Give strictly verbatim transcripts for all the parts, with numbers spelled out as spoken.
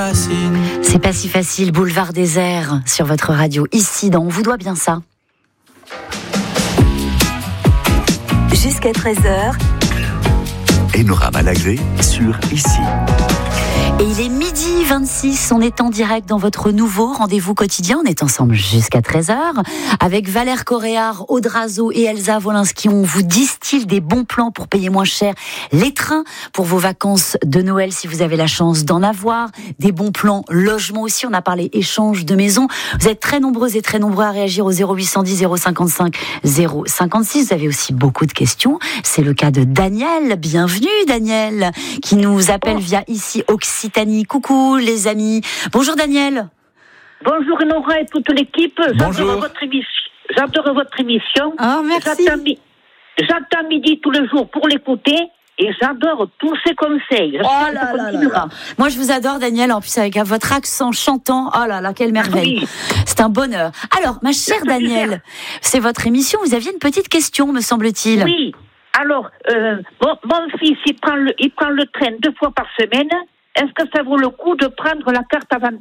C'est pas si facile, Boulevard Désert sur votre radio, ici dans On vous doit bien ça. Jusqu'à treize heures. Enora Malagré sur Ici. Et il est midi vingt-six, on est en direct dans votre nouveau rendez-vous quotidien. On est ensemble jusqu'à treize heures avec Valère Coréard, Aude Razo et Elsa Wolinski. On vous distille des bons plans pour payer moins cher les trains pour vos vacances de Noël si vous avez la chance d'en avoir. Des bons plans logement aussi, on a parlé échange de maison. Vous êtes très nombreuses et très nombreux à réagir au zéro huit cent dix zéro cinquante-cinq zéro cinquante-six. Vous avez aussi beaucoup de questions. C'est le cas de Daniel. Bienvenue Daniel, qui nous appelle via Ici Occitanie. Coucou les amis. Bonjour Daniel. Bonjour Nora et toute l'équipe. Bonjour. J'adore votre émission. J'adore votre émission. Oh, merci. J'attends, j'attends midi tous les jours pour l'écouter et j'adore tous ses conseils. Oh là là là là. Moi je vous adore Daniel, en plus avec votre accent chantant. Oh là là, quelle merveille. Oui. C'est un bonheur. Alors ma chère Daniel, c'est votre émission. Vous aviez une petite question, me semble-t-il. Oui. Alors, euh, mon, mon fils, il prend, le, il prend le train deux fois par semaine. Est-ce que ça vaut le coup de prendre la carte avantage ?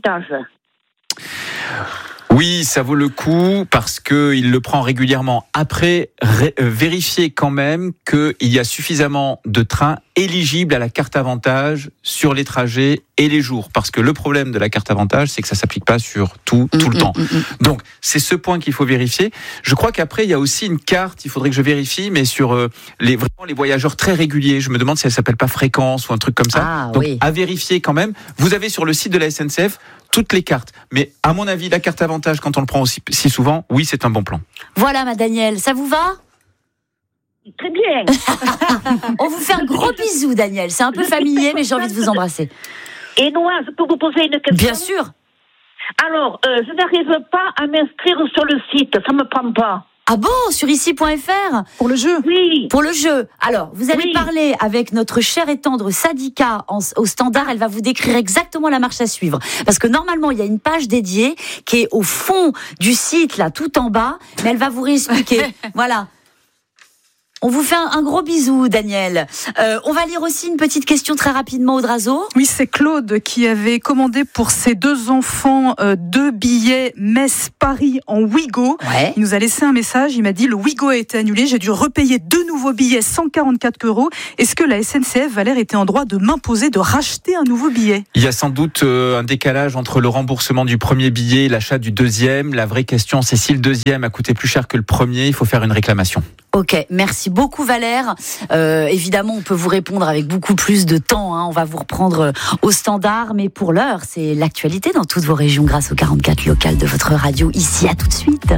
Oui, ça vaut le coup parce qu'il le prend régulièrement. Après, ré, euh, vérifiez quand même qu'il y a suffisamment de trains éligibles à la carte avantage sur les trajets et les jours. Parce que le problème de la carte avantage, c'est que ça ne s'applique pas sur tout, tout mmh, le temps. Mmh, mmh. Donc, c'est ce point qu'il faut vérifier. Je crois qu'après, il y a aussi une carte, il faudrait que je vérifie, mais sur euh, les, vraiment les voyageurs très réguliers. Je me demande si elle ne s'appelle pas fréquence ou un truc comme ça. Ah, Donc, oui. à vérifier quand même. Vous avez sur le site de la S N C F toutes les cartes. Mais à mon avis, la carte avantage, quand on le prend aussi si souvent, oui, c'est un bon plan. Voilà, ma Daniel, ça vous va ? Très bien. On vous fait un gros bisou, Daniel. C'est un peu familier, mais j'ai envie de vous embrasser. Et Noah, je peux vous poser une question ? Bien sûr. Alors, euh, je n'arrive pas à m'inscrire sur le site. Ça me prend pas. Ah bon, sur ici point f r ? Pour le jeu ? Oui. Pour le jeu. Alors, vous allez oui. parler avec notre chère et tendre Sadika en, au standard. Elle va vous décrire exactement la marche à suivre. Parce que normalement, il y a une page dédiée qui est au fond du site, là, tout en bas. Mais elle va vous réexpliquer. Voilà. On vous fait un, un gros bisou, Daniel. Euh, on va lire aussi une petite question très rapidement, Aude Razo. Oui, c'est Claude qui avait commandé pour ses deux enfants euh, deux billets Metz-Paris en Ouigo. Ouais. Il nous a laissé un message, il m'a dit le Ouigo a été annulé, j'ai dû repayer deux nouveaux billets, cent quarante-quatre euros. Est-ce que la S N C F, Valère, était en droit de m'imposer de racheter un nouveau billet ? Il y a sans doute euh, un décalage entre le remboursement du premier billet et l'achat du deuxième. La vraie question, c'est si le deuxième a coûté plus cher que le premier, il faut faire une réclamation. Ok, merci beaucoup Valère. Euh, évidemment, on peut vous répondre avec beaucoup plus de temps. Hein. On va vous reprendre au standard, mais pour l'heure, c'est l'actualité dans toutes vos régions grâce aux quarante-quatre locales de votre radio. Ici, à tout de suite.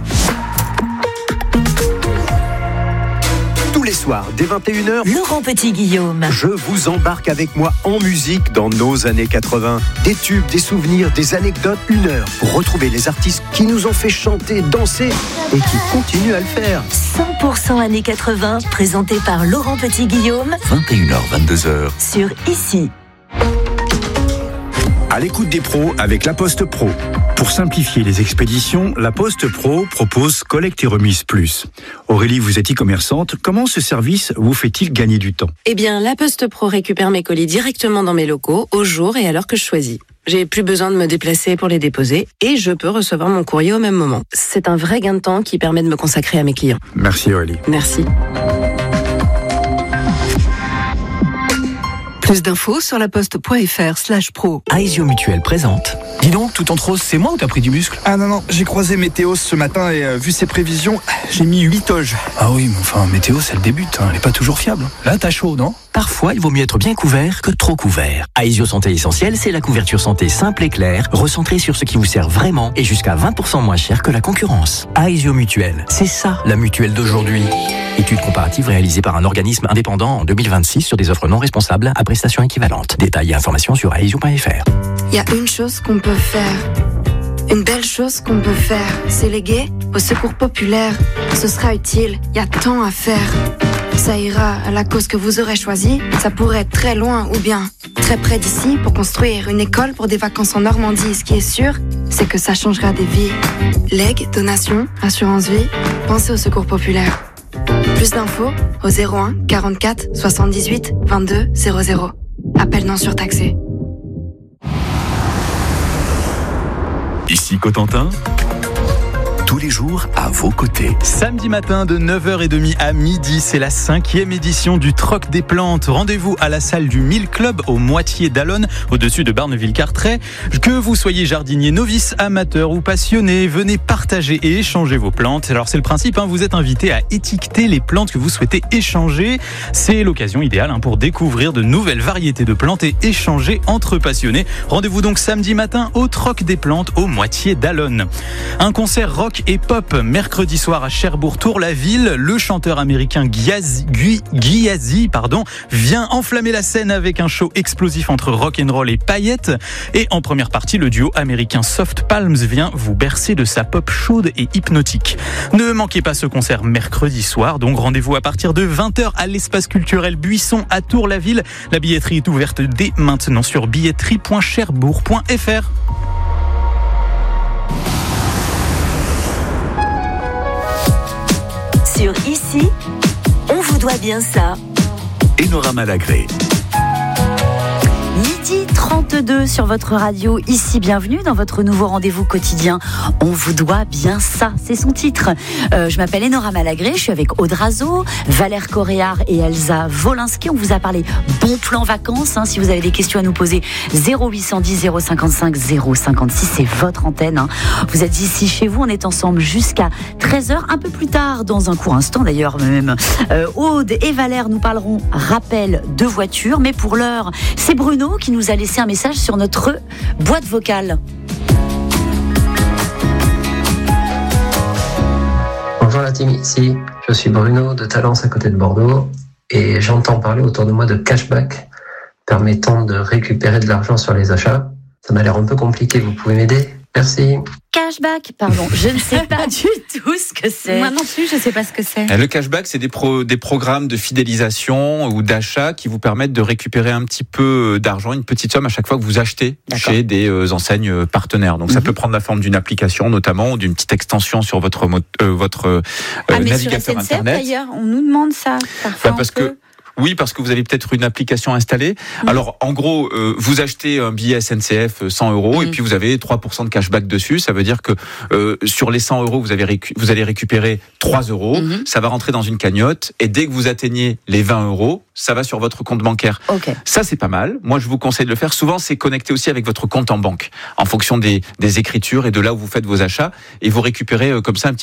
Tous les soirs, dès vingt et une heures, Laurent Petit-Guillaume. je vous embarque avec moi en musique dans nos années quatre-vingts. Des tubes, des souvenirs, des anecdotes, une heure pour retrouver les artistes qui nous ont fait chanter, danser et qui continuent à le faire. cent pour cent années quatre-vingts, présenté par Laurent Petit-Guillaume vingt et une heures, vingt-deux heures. sur Ici. À l'écoute des pros avec La Poste Pro. Pour simplifier les expéditions, La Poste Pro propose Collecte et Remise Plus. Aurélie, vous êtes e-commerçante. Comment ce service vous fait-il gagner du temps ? Eh bien, La Poste Pro récupère mes colis directement dans mes locaux, au jour et à l'heure que je choisis. J'ai plus besoin de me déplacer pour les déposer et je peux recevoir mon courrier au même moment. C'est un vrai gain de temps qui permet de me consacrer à mes clients. Merci Aurélie. Merci. Plus d'infos sur laposte.fr slash pro. Aesio Mutuel présente. Dis donc, tout en trop, c'est moi ou t'as pris du muscle ? Ah non, non, j'ai croisé Météo ce matin et euh, vu ses prévisions, j'ai mis huit toges. Ah oui, mais enfin, météo, c'est le début, hein, elle est pas toujours fiable. Là, t'as chaud, non ? Parfois, il vaut mieux être bien couvert que trop couvert. Aesio Santé Essentielle, c'est la couverture santé simple et claire, recentrée sur ce qui vous sert vraiment et jusqu'à vingt pour cent moins cher que la concurrence. Aesio Mutuel, c'est ça la mutuelle d'aujourd'hui. Étude comparative réalisée par un organisme indépendant en deux mille vingt-six sur des offres non responsables à prestations équivalentes. Détails et informations sur aesio point f r. Il y a une chose qu'on peut faire, une belle chose qu'on peut faire, c'est léguer au secours populaire. Ce sera utile, il y a tant à faire. Ça ira à la cause que vous aurez choisie, ça pourrait être très loin ou bien très près d'ici pour construire une école pour des vacances en Normandie. Ce qui est sûr, c'est que ça changera des vies. Legs, donations, assurance vie, pensez au secours populaire. Plus d'infos au zéro un quarante-quatre soixante-dix-huit vingt-deux zéro zéro. Appel non surtaxé. Ici Cotentin, tous les jours à vos côtés. Samedi matin de neuf heures trente à midi, c'est la cinquième édition du Troc des Plantes. Rendez-vous à la salle du Mille Club au Moitié d'Allonne, au-dessus de Barneville-Carteret. Que vous soyez jardinier, novice, amateur ou passionné, venez partager et échanger vos plantes. Alors c'est le principe, hein, vous êtes invité à étiqueter les plantes que vous souhaitez échanger. C'est l'occasion idéale hein, pour découvrir de nouvelles variétés de plantes et échanger entre passionnés. Rendez-vous donc samedi matin au Troc des Plantes au Moitié d'Allonne. Un concert rock et pop mercredi soir à Cherbourg-Tour-la-Ville. Le chanteur américain Guyazi pardon, vient enflammer la scène avec un show explosif entre rock'n'roll et paillettes. Et en première partie, le duo américain Soft Palms vient vous bercer de sa pop chaude et hypnotique. Ne manquez pas ce concert mercredi soir. Donc rendez-vous à partir de vingt heures à l'espace culturel Buisson à Tour-la-Ville. La billetterie est ouverte dès maintenant sur billetterie point cherbourg point f r. Sur Ici, on vous doit bien ça. Enora Malagré. Midi trente-deux sur votre radio. Ici, bienvenue dans votre nouveau rendez-vous quotidien. On vous doit bien ça, c'est son titre. Euh, je m'appelle Enora Malagré, je suis avec Aude Razeau, Valère Coréard et Elsa Wolinski. On vous a parlé bon plan vacances. Hein, si vous avez des questions à nous poser, zéro huit cent dix zéro cinquante-cinq zéro cinquante-six, c'est votre antenne. Hein. Vous êtes ici chez vous, on est ensemble jusqu'à treize heures. Un peu plus tard, dans un court instant d'ailleurs même, euh, Aude et Valère nous parleront rappel de voiture. Mais pour l'heure, c'est Bruno qui nous a laissé un message sur notre boîte vocale. Bonjour la team, ici je suis Bruno de Talence à côté de Bordeaux et j'entends parler autour de moi de cashback permettant de récupérer de l'argent sur les achats. Ça m'a l'air un peu compliqué, vous pouvez m'aider ? Merci. Cashback, pardon, je ne sais pas du tout ce que c'est. Moi non plus, je ne sais pas ce que c'est. Le cashback, c'est des, pro, des programmes de fidélisation ou d'achat qui vous permettent de récupérer un petit peu d'argent, une petite somme à chaque fois que vous achetez D'accord. chez des euh, enseignes partenaires. Donc mm-hmm. ça peut prendre la forme d'une application notamment ou d'une petite extension sur votre, euh, votre euh, ah, mais navigateur sur S N C F, Internet. D'ailleurs, on nous demande ça parfois. Bah, parce que peut... Oui, parce que vous avez peut-être une application installée. Mmh. Alors, en gros, euh, vous achetez un billet S N C F cent euros mmh. et puis vous avez trois pour cent de cashback dessus. Ça veut dire que euh, sur les cent euros, vous, avez récu- vous allez récupérer trois euros. Mmh. Ça va rentrer dans une cagnotte et dès que vous atteignez les vingt euros, ça va sur votre compte bancaire. Okay. Ça, c'est pas mal. Moi, je vous conseille de le faire. Souvent, c'est connecté aussi avec votre compte en banque en fonction des, des écritures et de là où vous faites vos achats et vous récupérez euh, comme ça un petit